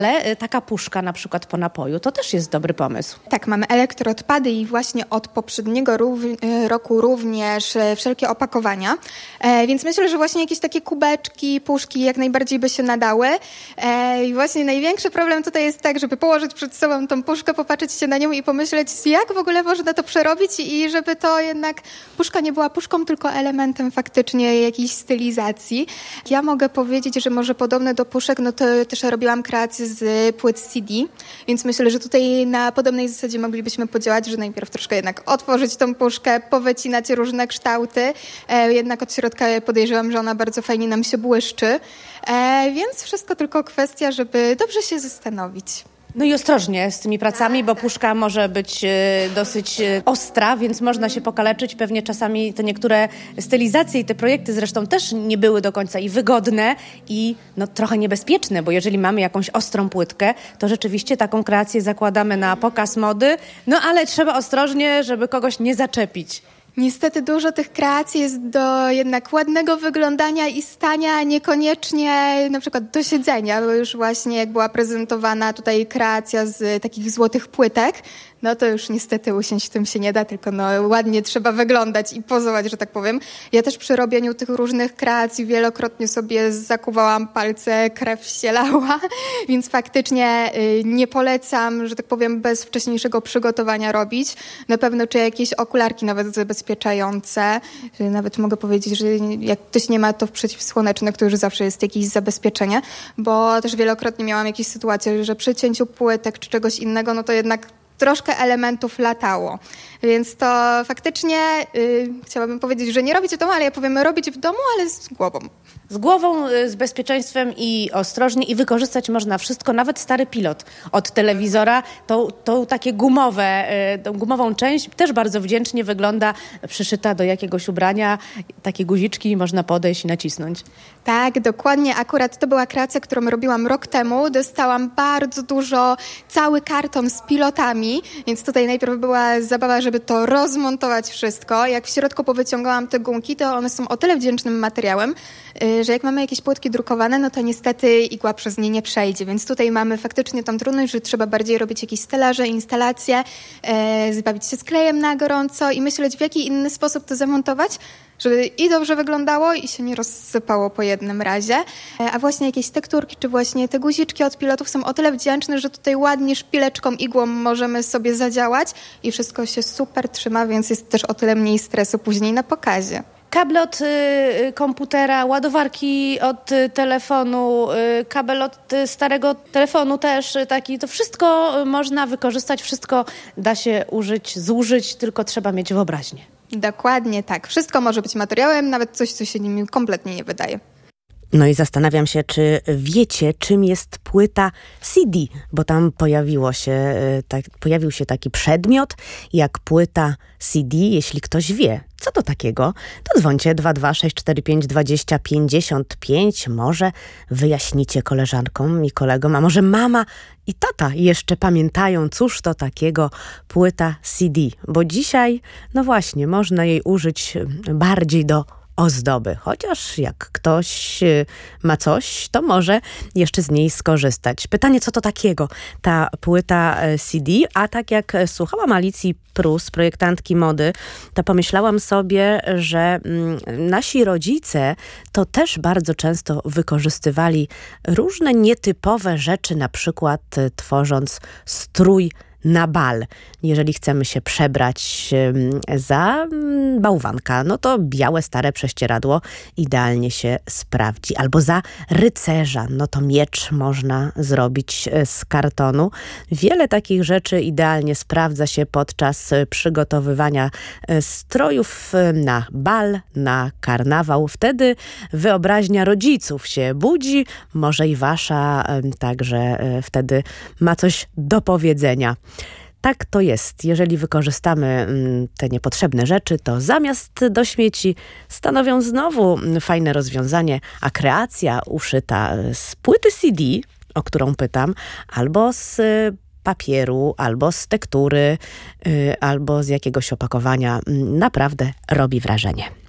Ale taka puszka na przykład po napoju to też jest dobry pomysł. Tak, mamy elektroodpady i właśnie od poprzedniego roku również wszelkie opakowania. Więc myślę, że właśnie jakieś takie kubeczki, puszki jak najbardziej by się nadały. I właśnie największy problem tutaj jest tak, żeby położyć przed sobą tą puszkę, popatrzeć się na nią i pomyśleć, jak w ogóle można to przerobić i żeby to jednak puszka nie była puszką, tylko elementem faktycznie jakiejś stylizacji. Ja mogę powiedzieć, że może podobne do puszek, no to też robiłam kreację z płyt CD, więc myślę, że tutaj na podobnej zasadzie moglibyśmy podziałać, że najpierw troszkę jednak otworzyć tą puszkę, powycinać różne kształty, jednak od środka podejrzewam, że ona bardzo fajnie nam się błyszczy, więc wszystko tylko kwestia, żeby dobrze się zastanowić. No i ostrożnie z tymi pracami, bo puszka może być dosyć ostra, więc można się pokaleczyć. Pewnie czasami te niektóre stylizacje i te projekty zresztą też nie były do końca i wygodne i trochę niebezpieczne, bo jeżeli mamy jakąś ostrą płytkę, to rzeczywiście taką kreację zakładamy na pokaz mody, ale trzeba ostrożnie, żeby kogoś nie zaczepić. Niestety dużo tych kreacji jest do jednak ładnego wyglądania i stania, niekoniecznie na przykład do siedzenia, bo już właśnie jak była prezentowana tutaj kreacja z takich złotych płytek, to już niestety usiąść w tym się nie da, tylko ładnie trzeba wyglądać i pozować, że tak powiem. Ja też przy robieniu tych różnych kreacji wielokrotnie sobie zakuwałam palce, krew ścielała, więc faktycznie nie polecam, że tak powiem, bez wcześniejszego przygotowania robić. Na pewno czy jakieś okularki nawet zabezpieczające. Nawet mogę powiedzieć, że jak ktoś nie ma to w przeciwsłonecznych, to już zawsze jest jakieś zabezpieczenie, bo też wielokrotnie miałam jakieś sytuacje, że przy cięciu płytek czy czegoś innego, to jednak troszkę elementów latało. Więc to faktycznie chciałabym powiedzieć, że nie robić w domu, ale ja powiem robić w domu, ale z głową. Z głową, z bezpieczeństwem i ostrożnie i wykorzystać można wszystko, nawet stary pilot od telewizora. To takie tą gumową część też bardzo wdzięcznie wygląda, przyszyta do jakiegoś ubrania. Takie guziczki można podejść i nacisnąć. Tak, dokładnie. Akurat to była kreacja, którą robiłam rok temu. Dostałam bardzo dużo, cały karton z pilotami, więc tutaj najpierw była zabawa, żeby to rozmontować wszystko. Jak w środku powyciągałam te gumki, to one są o tyle wdzięcznym materiałem, że jak mamy jakieś płytki drukowane, to niestety igła przez nie nie przejdzie, więc tutaj mamy faktycznie tą trudność, że trzeba bardziej robić jakieś stelaże, instalacje, zbawić się z klejem na gorąco i myśleć, w jaki inny sposób to zamontować, żeby i dobrze wyglądało i się nie rozsypało po jednym razie. A właśnie jakieś tekturki, czy właśnie te guziczki od pilotów są o tyle wdzięczne, że tutaj ładnie szpileczką, igłą możemy sobie zadziałać i wszystko się super trzyma, więc jest też o tyle mniej stresu później na pokazie. Kable od komputera, ładowarki od telefonu, kabel od starego telefonu też taki. To wszystko można wykorzystać, wszystko da się użyć, zużyć, tylko trzeba mieć wyobraźnię. Dokładnie tak. Wszystko może być materiałem, nawet coś, co się nim kompletnie nie wydaje. No i zastanawiam się, czy wiecie, czym jest płyta CD, bo tam pojawił się taki przedmiot jak płyta CD. Jeśli ktoś wie, co to takiego, to dzwońcie 22 645 20 55. Może wyjaśnicie koleżankom i kolegom, a może mama i tata jeszcze pamiętają, cóż to takiego płyta CD. Bo dzisiaj, właśnie, można jej użyć bardziej do ozdoby. Chociaż jak ktoś ma coś, to może jeszcze z niej skorzystać. Pytanie, co to takiego ta płyta CD? A tak jak słuchałam Alicji Prus, projektantki mody, to pomyślałam sobie, że nasi rodzice to też bardzo często wykorzystywali różne nietypowe rzeczy, na przykład tworząc strój na bal. Jeżeli chcemy się przebrać za bałwanka, to białe stare prześcieradło idealnie się sprawdzi. Albo za rycerza, to miecz można zrobić z kartonu. Wiele takich rzeczy idealnie sprawdza się podczas przygotowywania strojów na bal, na karnawał. Wtedy wyobraźnia rodziców się budzi, może i wasza, także wtedy ma coś do powiedzenia. Tak to jest. Jeżeli wykorzystamy te niepotrzebne rzeczy, to zamiast do śmieci stanowią znowu fajne rozwiązanie, a kreacja uszyta z płyty CD, o którą pytam, albo z papieru, albo z tektury, albo z jakiegoś opakowania, naprawdę robi wrażenie.